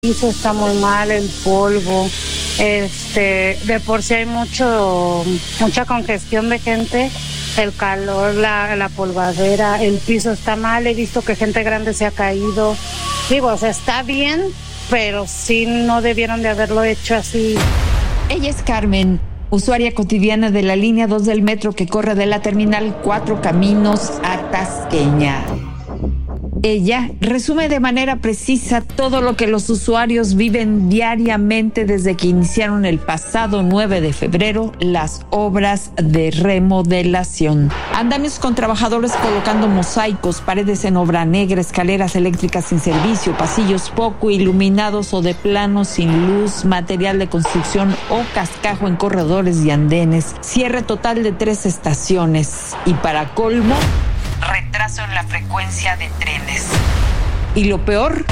piso está muy mal, el polvo, de por sí hay mucha congestión de gente, el calor, la polvadera, el piso está mal, he visto que gente grande se ha caído. Digo, o sea, está bien, pero sí no debieron de haberlo hecho así. Ella es Carmen, usuaria cotidiana de la línea 2 del metro que corre de la terminal 4 Caminos a Tasqueña. Ella resume de manera precisa todo lo que los usuarios viven diariamente desde que iniciaron el pasado 9 de febrero las obras de remodelación. Andamios con trabajadores colocando mosaicos, paredes en obra negra, escaleras eléctricas sin servicio, pasillos poco iluminados o de plano sin luz, material de construcción o cascajo en corredores y andenes, cierre total de 3 estaciones y para colmo, retraso en la frecuencia de trenes. Y lo peor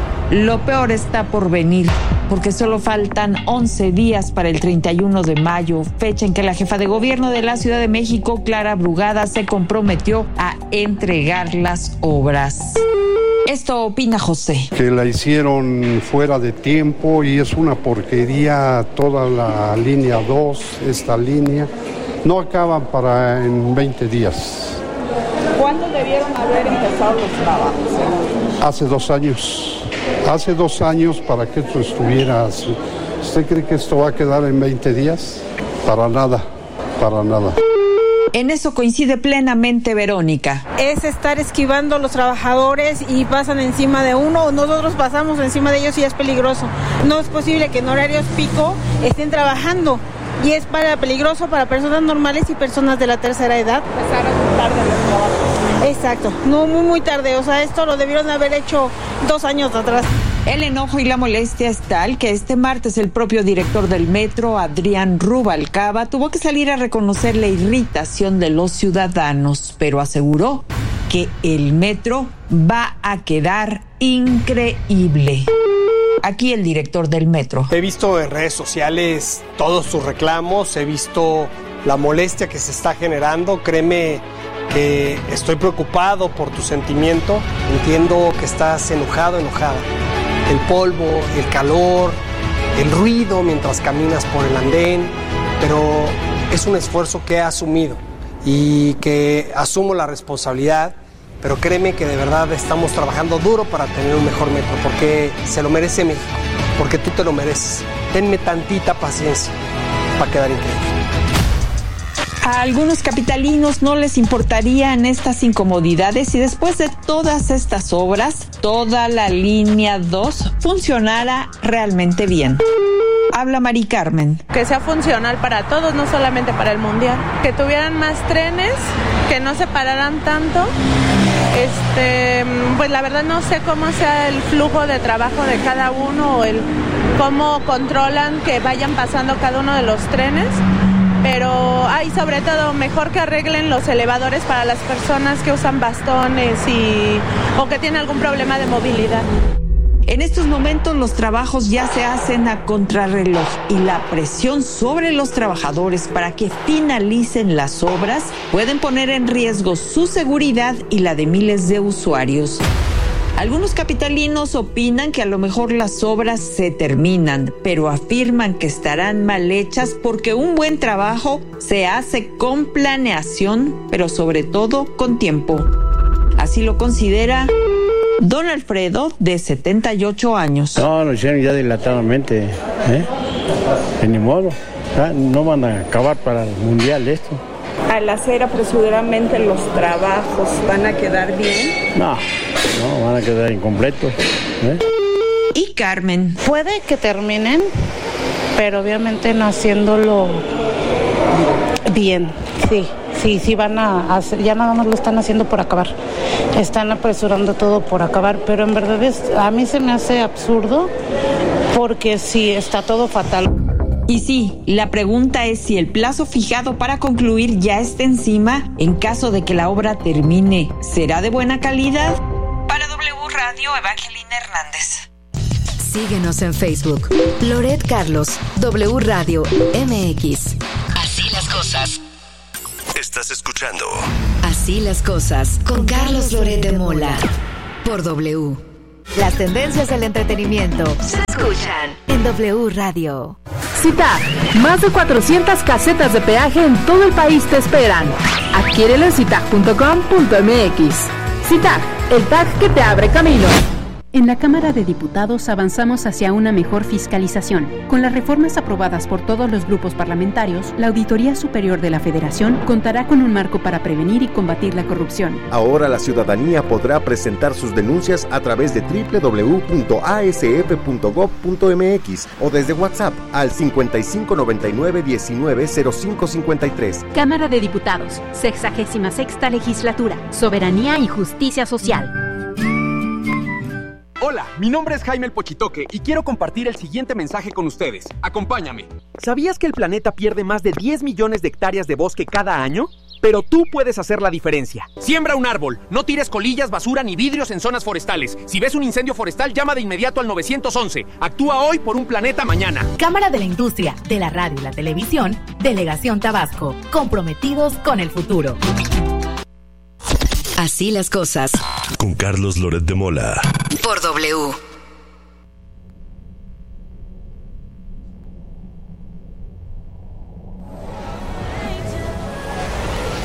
está por venir, porque solo faltan 11 días para el 31 de mayo, fecha en que la jefa de gobierno de la Ciudad de México, Clara Brugada, se comprometió a entregar las obras. Esto opina José. Que la hicieron fuera de tiempo y es una porquería toda la línea 2, esta línea. No acaban en 20 días. ¿Cuándo debieron haber empezado los trabajos? Hace 2 años. Hace 2 años para que esto estuviera así. ¿Usted cree que esto va a quedar en 20 días? Para nada, para nada. En eso coincide plenamente Verónica. Es estar esquivando a los trabajadores y pasan encima de uno o nosotros pasamos encima de ellos y es peligroso. No es posible que en horarios pico estén trabajando y es peligroso para personas normales y personas de la tercera edad. Empezaron tarde los trabajos. Exacto, no muy tarde, o sea, esto lo debieron haber hecho 2 años atrás. El enojo y la molestia es tal que este martes el propio director del metro, Adrián Rubalcaba, tuvo que salir a reconocer la irritación de los ciudadanos, pero aseguró que el metro va a quedar increíble. Aquí el director del metro. He visto en redes sociales todos sus reclamos, he visto la molestia que se está generando, créeme que estoy preocupado por tu sentimiento, entiendo que estás enojada. El polvo, el calor, el ruido mientras caminas por el andén, pero es un esfuerzo que he asumido y que asumo la responsabilidad, pero créeme que de verdad estamos trabajando duro para tener un mejor metro, porque se lo merece México, porque tú te lo mereces. Tenme tantita paciencia para quedar increíble. A algunos capitalinos no les importarían estas incomodidades si después de todas estas obras, toda la línea 2 funcionara realmente bien. Habla Mari Carmen. Que sea funcional para todos, no solamente para el mundial. Que tuvieran más trenes, que no se pararan tanto. Pues la verdad no sé cómo sea el flujo de trabajo de cada uno o cómo controlan que vayan pasando cada uno de los trenes. Pero hay sobre todo mejor que arreglen los elevadores para las personas que usan bastones o que tienen algún problema de movilidad. En estos momentos los trabajos ya se hacen a contrarreloj y la presión sobre los trabajadores para que finalicen las obras pueden poner en riesgo su seguridad y la de miles de usuarios. Algunos capitalinos opinan que a lo mejor las obras se terminan, pero afirman que estarán mal hechas porque un buen trabajo se hace con planeación, pero sobre todo con tiempo. Así lo considera Don Alfredo, de 78 años. No, lo hicieron ya dilatadamente, ni modo, no van a acabar para el mundial esto. Al hacer apresuradamente los trabajos, ¿van a quedar bien? No, van a quedar incompletos. Y Carmen. Puede que terminen, pero obviamente no haciéndolo bien, sí van a hacer, ya nada más lo están haciendo por acabar, están apresurando todo por acabar, pero en verdad a mí se me hace absurdo porque sí, está todo fatal. Y sí, la pregunta es si el plazo fijado para concluir ya está encima en caso de que la obra termine. ¿Será de buena calidad? Para W Radio, Evangelina Hernández. Síguenos en Facebook. Loret Carlos, W Radio MX. Así las cosas. Estás escuchando Así las cosas con Carlos Loret de Mola por W. Las tendencias del entretenimiento se escuchan en W Radio. CITAG, más de 400 casetas de peaje en todo el país te esperan. Adquiérelo en citag.com.mx. CITAG, el tag que te abre camino. En la Cámara de Diputados avanzamos hacia una mejor fiscalización. Con las reformas aprobadas por todos los grupos parlamentarios, la Auditoría Superior de la Federación contará con un marco para prevenir y combatir la corrupción. Ahora la ciudadanía podrá presentar sus denuncias a través de www.asf.gov.mx o desde WhatsApp al 5599-190553. Cámara de Diputados, 66ª Legislatura, Soberanía y Justicia Social. Hola, mi nombre es Jaime el Pochitoque y quiero compartir el siguiente mensaje con ustedes. Acompáñame. ¿Sabías que el planeta pierde más de 10 millones de hectáreas de bosque cada año? Pero tú puedes hacer la diferencia. Siembra un árbol, no tires colillas, basura ni vidrios en zonas forestales. Si ves un incendio forestal, llama de inmediato al 911. Actúa hoy por un planeta mañana. Cámara de la Industria, de la Radio y la Televisión, Delegación Tabasco, comprometidos con el futuro. Así las cosas. Con Carlos Loret de Mola. Por W.